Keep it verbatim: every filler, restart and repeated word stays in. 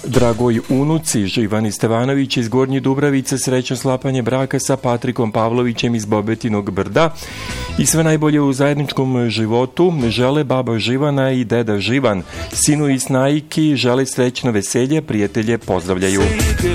Dragoj unuci Živani Stevanović iz Gornje Dubravice srećno sklapanje braka sa Patrikom Pavlovićem iz Bobetinog Brda i sve najbolje u zajedničkom životu žele baba Živana i deda Živan. Sinu i snajki žele srećno veselje, prijatelje pozdravljaju.